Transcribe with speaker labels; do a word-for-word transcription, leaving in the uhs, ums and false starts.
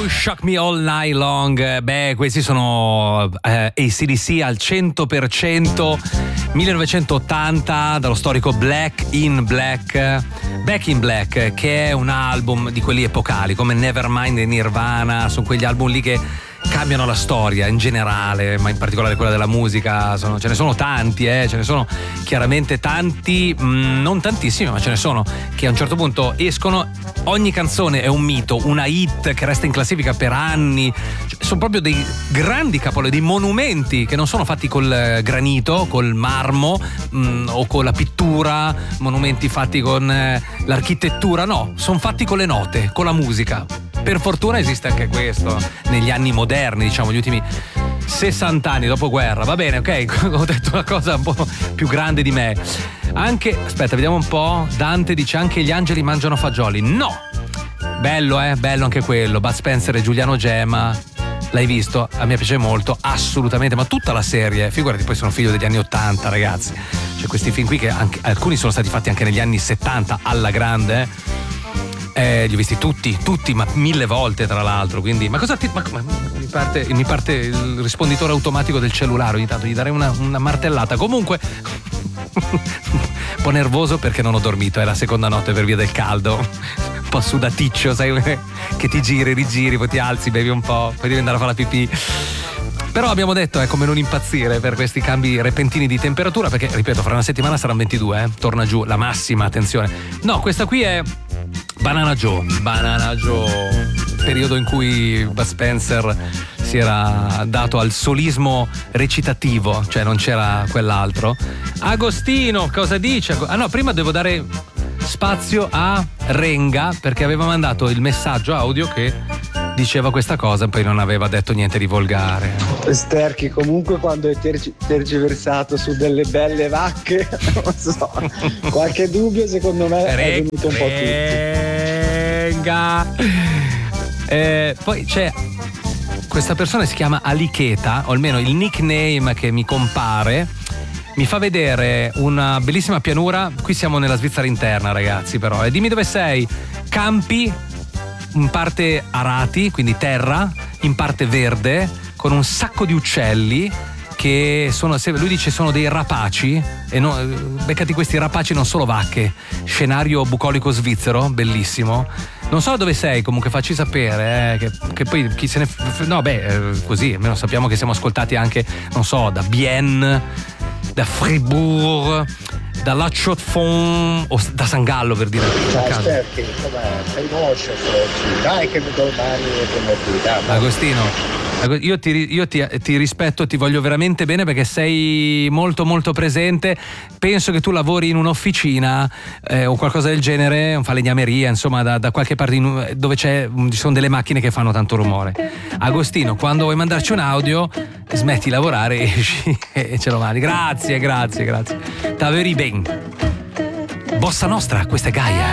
Speaker 1: Shock Me All Night Long. Beh, questi sono eh, A C D C al cento per cento, millenovecentottanta, dallo storico Black in Black. Back in Black, che è un album di quelli epocali come Nevermind e Nirvana. Sono quegli album lì che cambiano la storia in generale, ma in particolare quella della musica. Sono, ce ne sono tanti, eh, ce ne sono chiaramente tanti, mh, non tantissimi, ma ce ne sono che a un certo punto escono. Ogni canzone è un mito, una hit che resta in classifica per anni. Cioè, sono proprio dei grandi capolavori, dei monumenti che non sono fatti col granito, col marmo mh, o con la pittura, monumenti fatti con eh, l'architettura, no, sono fatti con le note, con la musica. Per fortuna esiste anche questo negli anni moderni, diciamo gli ultimi sessanta anni dopo guerra. Va bene, ok, ho detto una cosa un po' più grande di me. Anche, aspetta, vediamo un po'. Dante dice anche gli angeli mangiano fagioli. No! Bello, eh, bello anche quello. Bud Spencer e Giuliano Gemma. L'hai visto? A me piace molto, assolutamente, ma tutta la serie, figurati, poi sono figlio degli anni ottanta, ragazzi. Cioè questi film qui che anche, alcuni sono stati fatti anche negli anni settanta alla grande, eh. Eh, li ho visti tutti, tutti, ma mille volte tra l'altro. Quindi, ma cosa ti. Ma, ma, mi, parte, mi parte il risponditore automatico del cellulare, ogni tanto gli darei una, una martellata. Comunque, un po' nervoso perché non ho dormito, è la seconda notte per via del caldo. Un po' sudaticcio, sai, che ti giri, rigiri, poi ti alzi, bevi un po', poi devi andare a fare la pipì. Però abbiamo detto, è come non impazzire per questi cambi repentini di temperatura, perché, ripeto, fra una settimana saranno ventidue, eh? Torna giù la massima, attenzione. No, questa qui è Banana Joe, Banana Joe, periodo in cui Bud Spencer si era dato al solismo recitativo, cioè non c'era quell'altro. Agostino, cosa dice? Ah no, prima devo dare spazio a Renga, perché aveva mandato il messaggio audio che diceva questa cosa, poi non aveva detto niente di volgare.
Speaker 2: Sterchi, comunque quando hai tergi- tergiversato su delle belle vacche, non so, qualche dubbio secondo me Re- è venuto un po' tutti.
Speaker 1: Renga. Eh, poi c'è questa persona, si chiama Alicheta, o almeno il nickname che mi compare mi fa vedere una bellissima pianura. Qui siamo nella Svizzera interna, ragazzi, però. E dimmi dove sei. Campi, in parte arati, quindi terra, in parte verde, con un sacco di uccelli che sono, lui dice sono dei rapaci, e no, beccati questi rapaci, non solo vacche. Scenario bucolico svizzero, bellissimo. Non so dove sei, comunque facci sapere, eh, che, che poi chi se ne... No, beh, eh, così, almeno sappiamo che siamo ascoltati anche, non so, da Bienne, da Fribourg, da La Chaux-de-Fonds o da San Gallo, per dire.
Speaker 3: Ciao Sterchi, com'è? Sei mosso oggi? Dai che domani è venerdì.
Speaker 1: Agostino, io, ti, io ti, ti rispetto, ti voglio veramente bene perché sei molto molto presente. Penso che tu lavori in un'officina eh, o qualcosa del genere, un falegnameria, insomma, da, da qualche parte in, dove c'è, ci sono delle macchine che fanno tanto rumore. Agostino, quando vuoi mandarci un audio, smetti di lavorare, esci e ce lo mandi. Grazie, grazie, grazie. T'averi ben. Bossa Nostra, questa è Gaia.